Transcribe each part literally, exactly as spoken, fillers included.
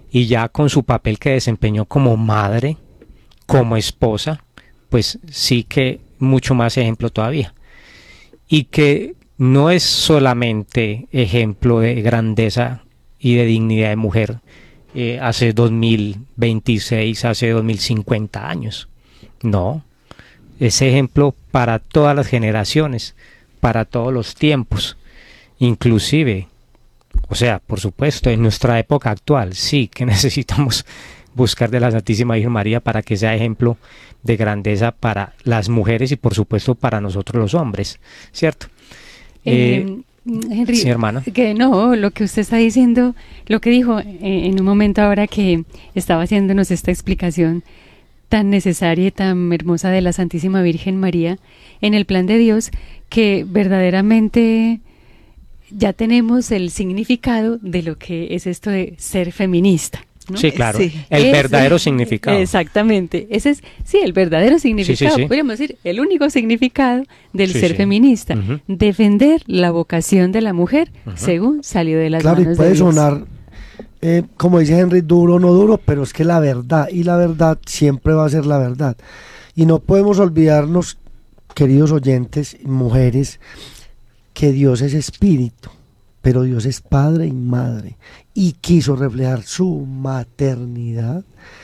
y ya con su papel que desempeñó como madre, como esposa, pues sí que mucho más ejemplo todavía. Y que no es solamente ejemplo de grandeza y de dignidad de mujer eh, hace dos mil veintiséis, hace dos mil cincuenta años. No, es ejemplo para todas las generaciones, para todos los tiempos, inclusive, o sea, por supuesto, en nuestra época actual, sí que necesitamos buscar de la Santísima Virgen María para que sea ejemplo de grandeza para las mujeres y por supuesto para nosotros los hombres, ¿cierto? Eh, Eh, Henry, sí, hermana. Que no, lo que usted está diciendo, lo que dijo eh, en un momento ahora que estaba haciéndonos esta explicación tan necesaria y tan hermosa de la Santísima Virgen María en el plan de Dios, que verdaderamente ya tenemos el significado de lo que es esto de ser feminista, ¿no? Sí, claro, sí. el es, verdadero significado. Exactamente, ese es, sí, el verdadero significado, sí, sí, sí. podríamos decir, el único significado del Sí, ser sí. feminista, Uh-huh. defender la vocación de la mujer Uh-huh. según salió de las Claro, y manos puede de Dios. sonar, eh, como dice Henry, duro o no duro, pero es que la verdad, y la verdad siempre va a ser la verdad. Y no podemos olvidarnos, queridos oyentes y mujeres, que Dios es espíritu, pero Dios es padre y madre, y quiso reflejar su maternidad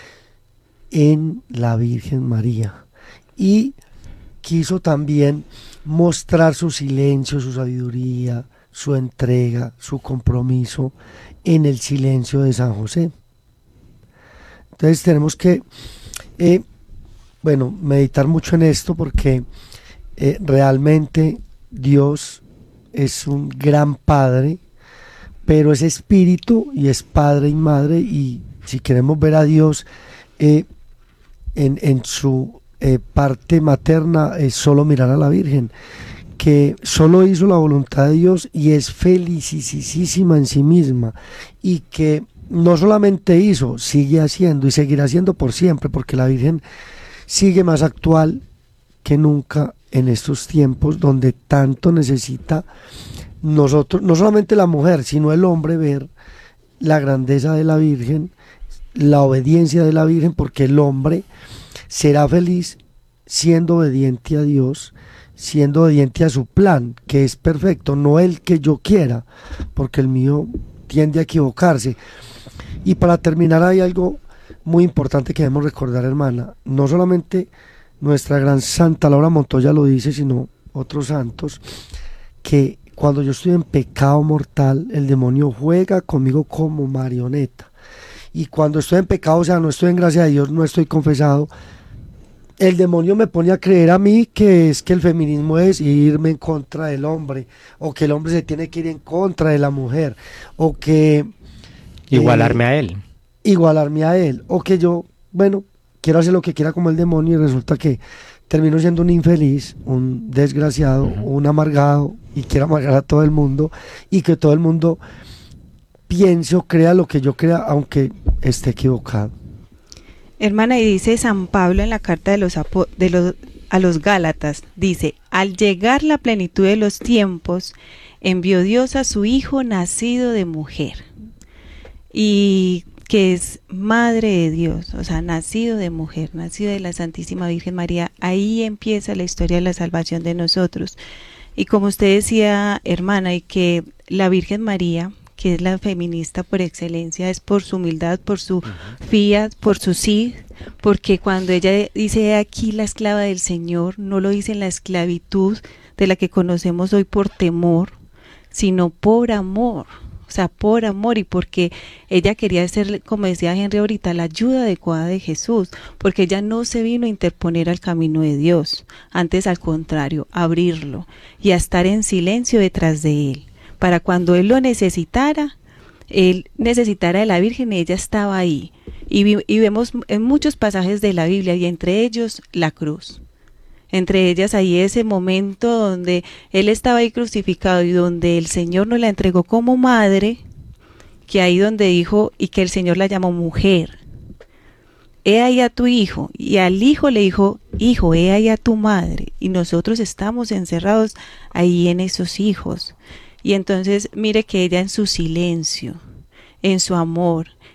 en la Virgen María, y quiso también mostrar su silencio, su sabiduría, su entrega, su compromiso en el silencio de San José. Entonces tenemos que eh, bueno, meditar mucho en esto, porque eh, realmente Dios es un gran padre, pero es espíritu y es padre y madre, y si queremos ver a Dios eh, en, en su eh, parte materna, es solo mirar a la Virgen, que solo hizo la voluntad de Dios y es felicísima en sí misma, y que no solamente hizo, sigue haciendo y seguirá haciendo por siempre, porque la Virgen sigue más actual que nunca en estos tiempos donde tanto necesita nosotros, no solamente la mujer, sino el hombre, ver la grandeza de la Virgen, la obediencia de la Virgen, porque el hombre será feliz siendo obediente a Dios, siendo obediente a su plan, que es perfecto, no el que yo quiera, porque el mío tiende a equivocarse. Y para terminar, hay algo muy importante que debemos recordar, hermana. No solamente nuestra gran santa Laura Montoya lo dice, sino otros santos, que cuando yo estoy en pecado mortal, el demonio juega conmigo como marioneta. Y cuando estoy en pecado, o sea, no estoy en gracia de Dios, no estoy confesado, el demonio me pone a creer a mí que es que el feminismo es irme en contra del hombre, o que el hombre se tiene que ir en contra de la mujer, o que Igualarme eh, a él. igualarme a él, o que yo, bueno, quiero hacer lo que quiera como el demonio, y resulta que termino siendo un infeliz, un desgraciado, uh-huh. un amargado, y quiero amargar a todo el mundo, y que todo el mundo piense o crea lo que yo crea, aunque esté equivocado. Hermana, y dice San Pablo en la carta de los, de los a los Gálatas, dice: al llegar la plenitud de los tiempos, envió Dios a su Hijo nacido de mujer, y que es madre de Dios, o sea, nacido de mujer, nacido de la Santísima Virgen María. Ahí empieza la historia de la salvación de nosotros. Y como usted decía, hermana, y que la Virgen María, que es la feminista por excelencia, es por su humildad, por su uh-huh. fiat, por su sí, porque cuando ella dice aquí la esclava del Señor, no lo dice en la esclavitud de la que conocemos hoy por temor, sino por amor. O sea, por amor, y porque ella quería ser, como decía Henry ahorita, la ayuda adecuada de Jesús, porque ella no se vino a interponer al camino de Dios, antes al contrario, a abrirlo y a estar en silencio detrás de él, para cuando él lo necesitara, él necesitara de la Virgen, ella estaba ahí. Y, vi, y vemos en muchos pasajes de la Biblia, y entre ellos la cruz. Entre ellas ahí ese momento donde él estaba ahí crucificado y donde el Señor nos la entregó como madre, que ahí donde dijo, y que el Señor la llamó mujer. He ahí a tu hijo, y al hijo le dijo, hijo, he ahí a tu madre, y nosotros estamos encerrados ahí en esos hijos. Y entonces mire que ella en su silencio, en su amor,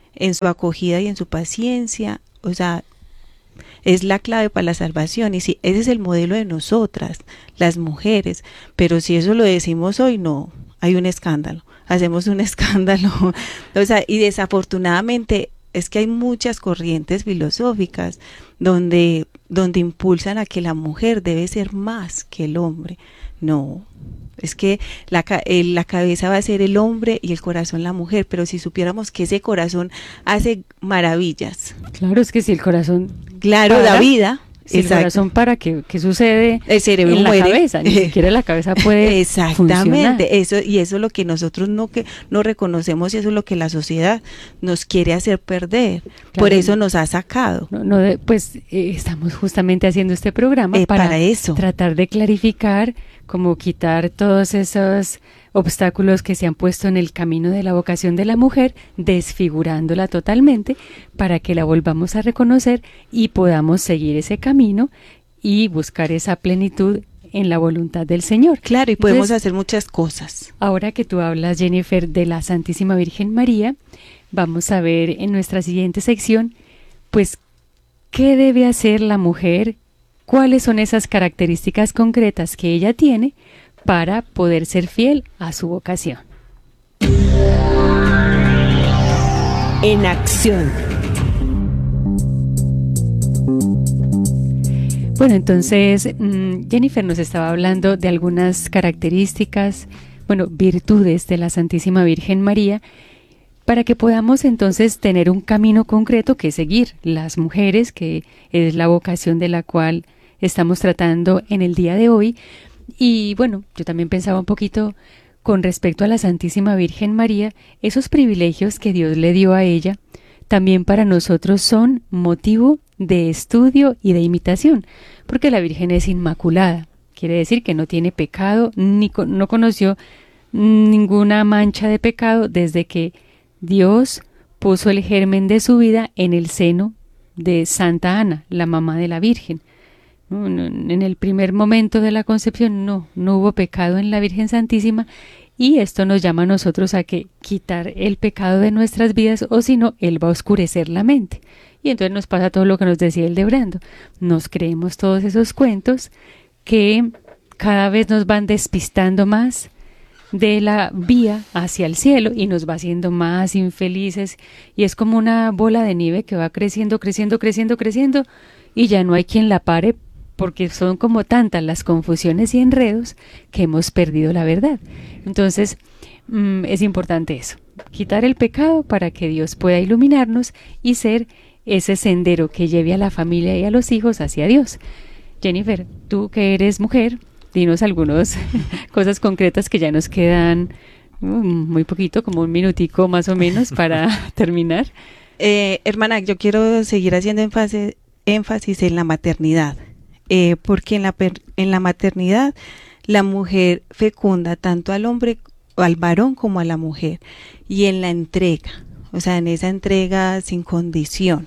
en su acogida y en su paciencia, o sea, es la clave para la salvación. Y si ese es el modelo de nosotras, las mujeres, pero si eso lo decimos hoy, no, hay un escándalo, hacemos un escándalo, o sea, y desafortunadamente es que hay muchas corrientes filosóficas donde, donde impulsan a que la mujer debe ser más que el hombre. No, es que la, el, la cabeza va a ser el hombre y el corazón la mujer, pero si supiéramos que ese corazón hace maravillas. Claro, es que si el corazón claro para, da vida. Si el corazón para, ¿qué, qué sucede? El cerebro en muere. La cabeza, ni siquiera la cabeza puede exactamente, funcionar. eso y eso es lo que nosotros no que no reconocemos y eso es lo que la sociedad nos quiere hacer perder. Claro. Por eso nos ha sacado. No, no de, pues eh, estamos justamente haciendo este programa eh, para, para eso. tratar de clarificar, como quitar todos esos obstáculos que se han puesto en el camino de la vocación de la mujer, desfigurándola totalmente, para que la volvamos a reconocer y podamos seguir ese camino y buscar esa plenitud en la voluntad del Señor. Claro, y podemos Entonces, hacer muchas cosas. Ahora que tú hablas, Jennifer, de la Santísima Virgen María, vamos a ver en nuestra siguiente sección, pues, ¿qué debe hacer la mujer? ¿Cuáles son esas características concretas que ella tiene para poder ser fiel a su vocación? En acción. Bueno, entonces Jennifer nos estaba hablando de algunas características, bueno, virtudes de la Santísima Virgen María, para que podamos entonces tener un camino concreto que seguir las mujeres, que es la vocación de la cual estamos tratando en el día de hoy. Y bueno, yo también pensaba un poquito con respecto a la Santísima Virgen María, esos privilegios que Dios le dio a ella, también para nosotros son motivo de estudio y de imitación, porque la Virgen es inmaculada, quiere decir que no tiene pecado, ni no conoció ninguna mancha de pecado desde que Dios puso el germen de su vida en el seno de Santa Ana, la mamá de la Virgen. En el primer momento de la concepción no, no hubo pecado en la Virgen Santísima, y esto nos llama a nosotros a que quitar el pecado de nuestras vidas, o si no, Él va a oscurecer la mente. Y entonces nos pasa todo lo que nos decía el de Brando. Nos creemos todos esos cuentos que cada vez nos van despistando más de la vía hacia el cielo y nos va haciendo más infelices, y es como una bola de nieve que va creciendo, creciendo, creciendo, creciendo, y ya no hay quien la pare, porque son como tantas las confusiones y enredos que hemos perdido la verdad. Entonces, mmm, es importante eso, quitar el pecado para que Dios pueda iluminarnos y ser ese sendero que lleve a la familia y a los hijos hacia Dios. Jennifer, tú que eres mujer, dinos algunas cosas concretas que ya nos quedan um, muy poquito, como un minutico más o menos para terminar. Eh, hermana, yo quiero seguir haciendo énfasis, énfasis en la maternidad. Eh, porque en la, en la maternidad la mujer fecunda tanto al hombre, al varón como a la mujer, y en la entrega, o sea, en esa entrega sin condición,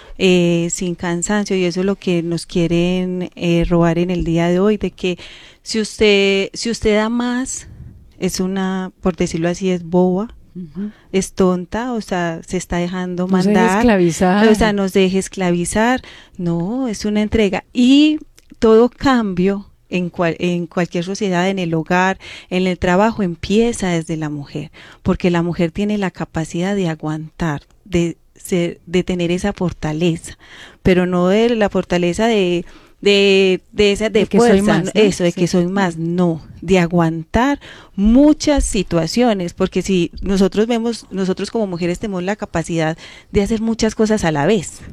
eh, sin cansancio, y eso es lo que nos quieren eh, robar en el día de hoy, de que si usted, si usted da más, es una, por decirlo así, es boba, uh-huh. es tonta, o sea, se está dejando no mandar, se deje esclavizar. O sea, nos deje esclavizar, no, es una entrega, y todo cambio en, cual, en cualquier sociedad, en el hogar, en el trabajo, empieza desde la mujer, porque la mujer tiene la capacidad de aguantar, de ser, de tener esa fortaleza, pero no de la fortaleza de de de esa de, de fuerza, más, ¿no? Eso de sí. que soy más, no, de aguantar muchas situaciones, porque si nosotros vemos, nosotros como mujeres tenemos la capacidad de hacer muchas cosas a la vez.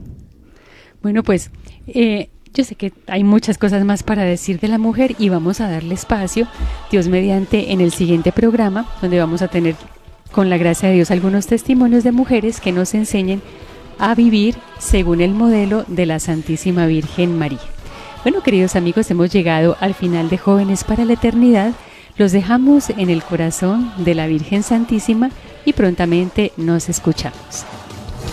Bueno, pues eh, yo sé que hay muchas cosas más para decir de la mujer y vamos a darle espacio, Dios mediante, en el siguiente programa, donde vamos a tener, con la gracia de Dios, algunos testimonios de mujeres que nos enseñen a vivir según el modelo de la Santísima Virgen María. Bueno, queridos amigos, hemos llegado al final de Jóvenes para la Eternidad. Los dejamos en el corazón de la Virgen Santísima y prontamente nos escuchamos.